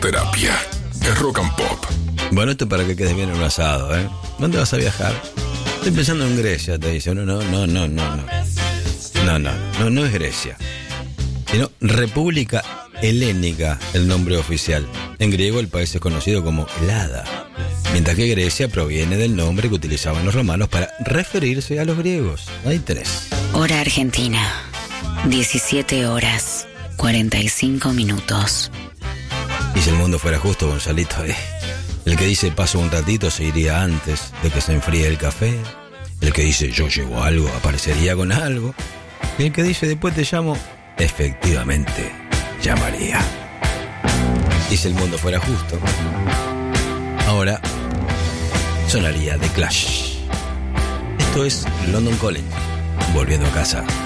Musicoterapia. Es rock and pop. Bueno, esto para que quedes bien en un asado, ¿eh? ¿Dónde vas a viajar? Estoy pensando en Grecia, te dice. No es Grecia, sino República Helénica, el nombre oficial. En griego el país es conocido como Helada, mientras que Grecia proviene del nombre que utilizaban los romanos para referirse a los griegos. Ahí tenés. Hora Argentina, 17 horas, 45 minutos. Y si el mundo fuera justo, Gonzalito, el que dice paso un ratito se iría antes de que se enfríe el café. El que dice yo llevo algo aparecería con algo. Y el que dice después te llamo, efectivamente llamaría. Y si el mundo fuera justo, ahora sonaría The Clash. Esto es London Calling, volviendo a casa.